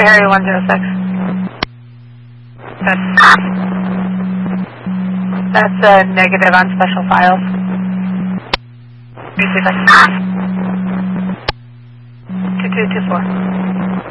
Harry 106. That's a negative on special files. 2224.